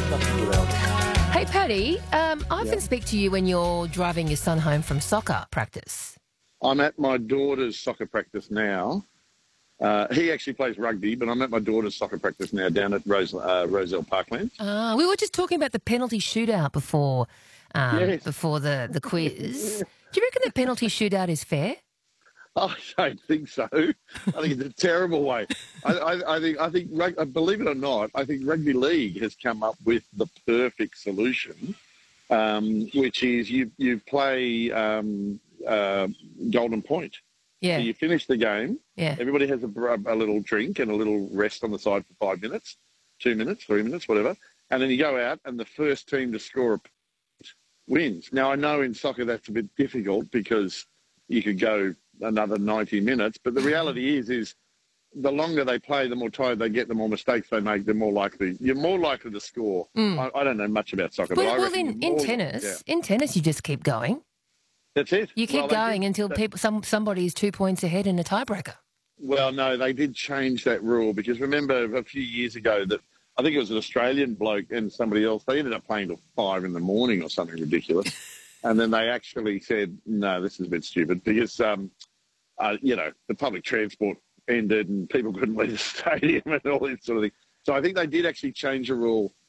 Nothing good else. Hey, Paddy, I often speak to you when you're driving your son home from soccer practice. I'm at my daughter's soccer practice now. He actually plays rugby, but I'm at my daughter's soccer practice now down at Roselle Parkland. We were just talking about the penalty shootout before Yes. before the quiz. Do you reckon the penalty shootout is fair? I don't think so. I think it's a terrible way. I think, believe it or not, I think rugby league has come up with the perfect solution, which is you play golden point. Yeah. So you finish the game. Yeah. Everybody has a little drink and a little rest on the side for 5 minutes, 2 minutes, 3 minutes, whatever. And then you go out and the first team to score a point wins. Now, I know in soccer that's a bit difficult because you could go another 90 minutes. But the reality is the longer they play, the more tired they get, the more mistakes they make, you're more likely to score. I don't know much about soccer, but I reckon in tennis, you just keep going. That's it. You keep going until somebody is 2 points ahead in a tiebreaker. Well, no, they did change that rule because remember a few years ago that I think it was an Australian bloke and somebody else, they ended up playing till 5 in the morning or something ridiculous. And then they actually said, no, this is a bit stupid because, the public transport ended and people couldn't leave the stadium and all this sort of thing. So I think they did actually change the rule